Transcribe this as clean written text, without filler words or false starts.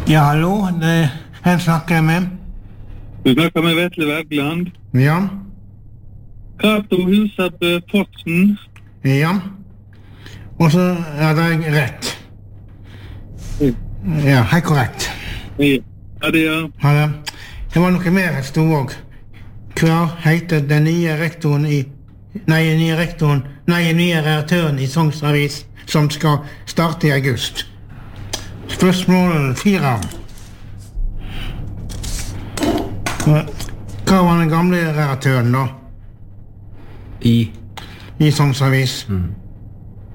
Ja, hallo, hvem snakker jeg med? Du snakker med Vetle Wergeland. Ja. Cato Husebø Fossen. Ja. Og så er det rett. Ja, helt korrekt. Ja, det er. Ha det. Det var noe mer jeg stod også. Hva heter den nye rektoren nye redaktøren i Sogns Avis som skal starte i august? Spørsmål 4. Hva var den gamle redaktøren da? I I Sogns Avis?